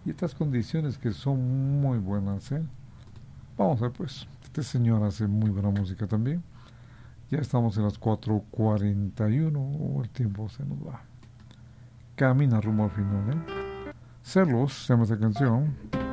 y estas condiciones que son muy buenas, ¿eh? Vamos a ver, pues. Este señor hace muy buena música también. Ya estamos en las 4:41. El tiempo se nos va. Camina rumbo al final, ¿eh? Celos se llama esta canción.